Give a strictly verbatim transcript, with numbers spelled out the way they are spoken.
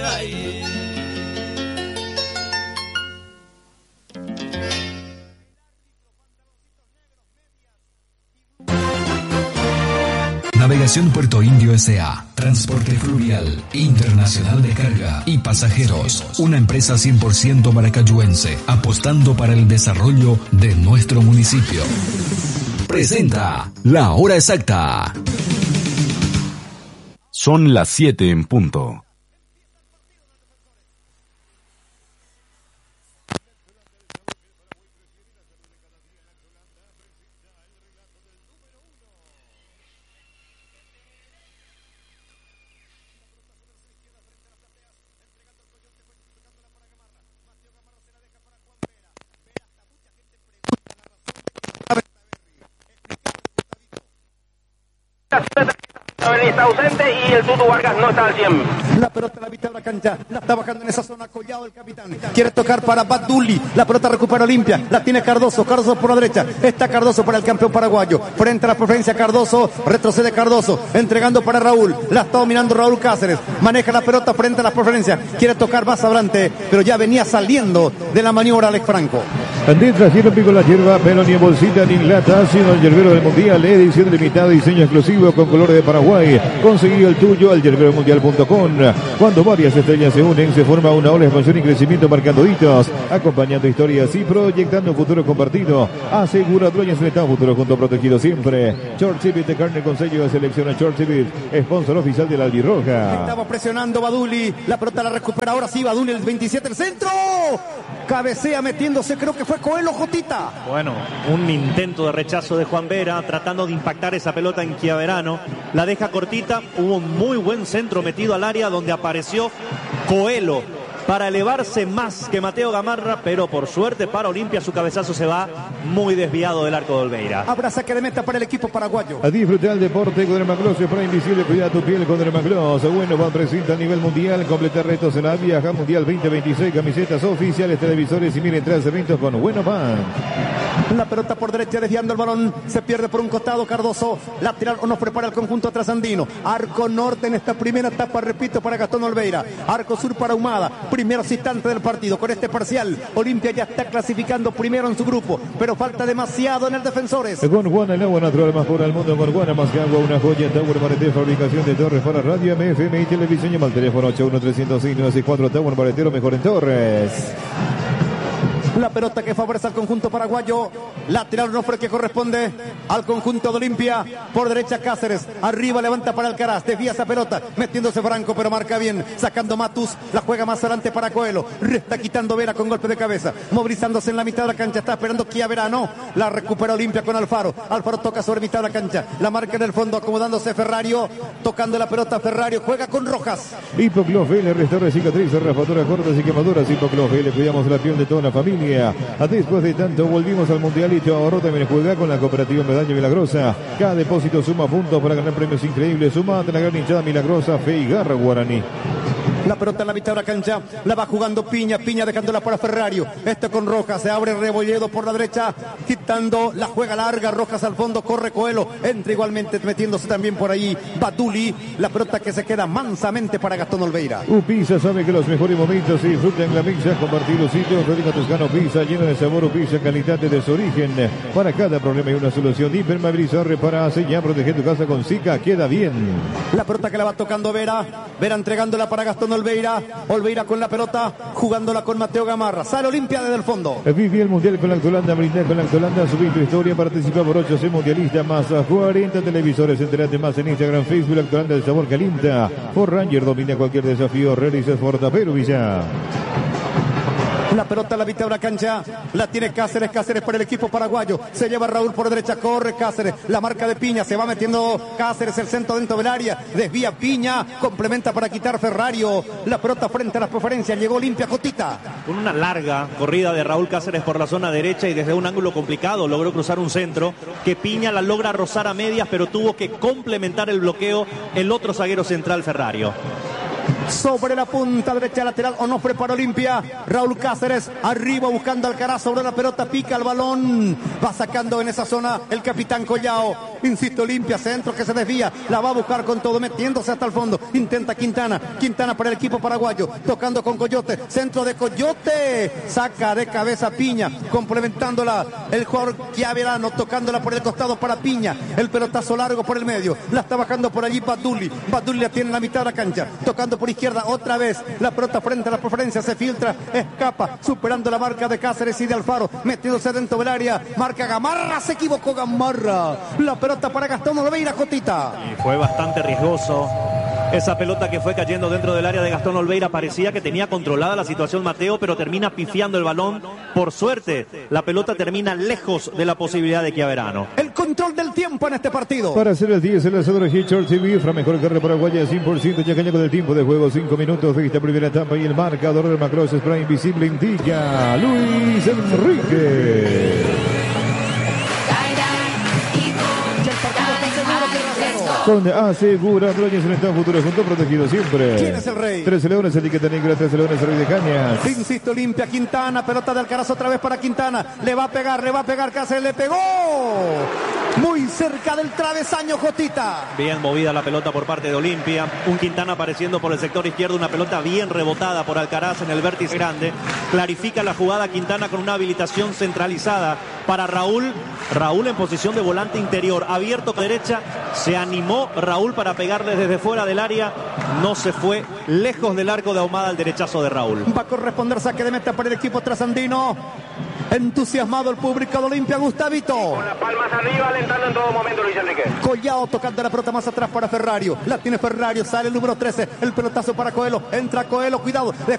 ahí. Navegación Puerto Indio S A Transporte Fluvial Internacional de Carga y Pasajeros. Una empresa cien por ciento maracayense, apostando para el desarrollo de nuestro municipio. Presenta La Hora Exacta. Son las siete en punto. Está ausente y el Tutu Vargas no está al cien. La pelota en la mitad de la cancha, la está bajando en esa zona, Collado el capitán. Quiere tocar para Baduli, la pelota recupera Olimpia, la tiene Cardoso, Cardoso por la derecha, está Cardoso para el campeón paraguayo. Frente a la preferencia Cardoso, retrocede Cardoso, entregando para Raúl, la está dominando Raúl Cáceres, maneja la pelota frente a la preferencia, quiere tocar más adelante, pero ya venía saliendo de la maniobra Alex Franco. Andrés Giro pico la hierba, pero ni en bolsita ni en lata, sino el yerbero del mundial, edición limitada, diseño exclusivo con colores de Paraguay. Conseguí el tuyo al yerbero mundial punto com. Cuando varias estrellas se unen, se forma una ola de expansión y crecimiento marcando hitos, acompañando historias y proyectando un futuro compartido. Asegura dueños del Estado, futuro junto protegido siempre. Short Civit de carne con sello de selección a Short Civit, sponsor oficial de la Albirroja. Estaba presionando Baduli, la pelota la recupera ahora sí Baduli, el veintisiete, el centro. Cabecea metiéndose, creo que fue Coelho, Jotita. Bueno, un intento de rechazo de Juan Vera, tratando de impactar esa pelota en Chiaverano. La deja cortita, hubo un muy buen centro metido al área donde apareció Coelho para elevarse más que Mateo Gamarra, pero por suerte para Olimpia su cabezazo se va muy desviado del arco de Olveira. Habrá saque de meta para el equipo paraguayo. A disfrutar el deporte con Dermagloss, para invisible, cuida tu piel con Dermagloss. Bueno, va presenta a nivel mundial, completa retos en la Viaja Mundial veinte veintiséis, camisetas oficiales, televisores y miren tras eventos con Bueno Pan. La pelota por derecha desviando el balón, se pierde por un costado Cardoso, lateral Onofre para el conjunto trasandino. Arco norte en esta primera etapa, repito, para Gastón Olveira. Arco sur para Humada, primeros instantes del partido. Con este parcial, Olimpia ya está clasificando primero en su grupo, pero falta demasiado en el Defensores. Con Guana, el agua natural más pura del mundo. Con Guana, más que agua, una joya. Tower Maretero, fabricación de torres para radio, M F M y televisión. Llama al teléfono ocho uno tres cero seis nueve seis cuatro. Tower Maretero, mejor en torres. La pelota que favorece al conjunto paraguayo. Lateral Onofre que corresponde al conjunto de Olimpia. Por derecha Cáceres. Arriba levanta para Alcaraz. Desvía esa pelota. Metiéndose Franco, pero marca bien. Sacando Matus. La juega más adelante para Coelho. Está quitando Vera con golpe de cabeza. Movilizándose en la mitad de la cancha. Está esperando Chiaverano. La recupera Olimpia con Alfaro. Alfaro toca sobre mitad de la cancha. La marca en el fondo acomodándose Ferrario. Tocando la pelota Ferrario. Juega con Rojas. Hipoclós L. Restaura cicatrices, rafaduras cortas y quemaduras. Hipoclós L. Cuidamos la piel de toda la familia. Después de tanto volvimos al mundialito. Ahora también juega con la cooperativa Medalla Milagrosa. Cada depósito suma puntos para ganar premios increíbles. Sumate la gran hinchada milagrosa, fe y garra guaraní. La pelota en la mitad de la cancha, la va jugando Piña, Piña dejándola para Ferrario. Este con Rojas, se abre Rebolledo por la derecha, quitando la juega larga, Rojas al fondo, corre Coelho, entra igualmente metiéndose también por ahí Baduli. La pelota que se queda mansamente para Gastón Olveira. U Pizza sabe que los mejores momentos se disfrutan en la pizza, compartir los sitios, Rodrigo Toscano Pizza, lleno de sabor. U Pizza, calidad de su origen. Para cada problema hay una solución. Impermeabilizar, repara, sellar, proteger tu casa con Zika, queda bien. La pelota que la va tocando Vera, Vera entregándola para Gastón Olveira, Olveira con la pelota, jugándola con Mateo Gamarra, sale Olimpia desde el fondo. Viví el mundial con la Actualanda, brindar con la Actualanda, subí tu historia, participa por ocho, soy mundialista, más a cuarenta televisores, enterate más en Instagram, Facebook, Actualanda, el sabor calienta. Ford Ranger domina cualquier desafío, realiza Fortapero Villa. La pelota a la mitad de la cancha, la tiene Cáceres, Cáceres para el equipo paraguayo, se lleva Raúl por derecha, corre Cáceres, la marca de Piña, se va metiendo Cáceres, el centro dentro del área, desvía Piña, complementa para quitar Ferrario, la pelota frente a las preferencias, llegó Olimpia, Cotita. Con una larga corrida de Raúl Cáceres por la zona derecha y desde un ángulo complicado logró cruzar un centro, que Piña la logra rozar a medias, pero tuvo que complementar el bloqueo el otro zaguero central, Ferrario. Sobre la punta derecha lateral, Onofre para Olimpia. Raúl Cáceres arriba buscando Alcaraz sobre la pelota, pica el balón. Va sacando en esa zona el capitán Collao. Insisto, Olimpia, centro que se desvía. La va a buscar con todo, metiéndose hasta el fondo. Intenta Quintana. Quintana para el equipo paraguayo. Tocando con Coyote. Centro de Coyote. Saca de cabeza Piña. Complementándola el jugador Chiaverano. Tocándola por el costado para Piña. El pelotazo largo por el medio. La está bajando por allí Baduli. Baduli la tiene en la mitad de la cancha. Tocando por izquierda otra vez. La pelota frente a la preferencia. Se filtra. Escapa. Superando la marca de Cáceres y de Alfaro. Metiéndose dentro del área. Marca Gamarra. Se equivocó Gamarra. La pelota para Gastón Olveira, Cotita. Y fue bastante riesgoso. Esa pelota que fue cayendo dentro del área de Gastón Olveira, parecía que tenía controlada la situación Mateo, pero termina pifiando el balón. Por suerte, la pelota termina lejos de la posibilidad de Chiaverano. El control del tiempo en este partido. Para hacer el diez, el lanzador Hitchard T V, Fra mejor carrera paraguaya, cien por ciento, ya caña con el tiempo de juego, cinco minutos de esta primera etapa y el marcador del Macross Spray Invisible indica Luis Enrique. Con Asegura Dueños en esta futuro junto protegido siempre. ¿Quién es el rey? Trece Leones, etiqueta negra, Trece Leones, rey de cañas. Insisto, limpia Quintana, pelota de Alcaraz otra vez para Quintana. Le va a pegar, le va a pegar, Cáceres le pegó. Muy cerca del travesaño, Jotita. Bien movida la pelota por parte de Olimpia. Un Quintana apareciendo por el sector izquierdo, una pelota bien rebotada por Alcaraz en el vértice grande. Clarifica la jugada Quintana con una habilitación centralizada para Raúl. Raúl en posición de volante interior, abierto por derecha. Se animó Raúl para pegarle desde fuera del área. No se fue lejos del arco de Ahumada el derechazo de Raúl. Va a corresponder saque de meta para el equipo trasandino. Entusiasmado el público de Olimpia, Gustavito. Con las palmas arriba, alentando en todo momento Luis Enrique. Collao tocando la pelota más atrás para Ferrario. La tiene Ferrario, sale el número trece. El pelotazo para Coelho. Entra Coelho, cuidado.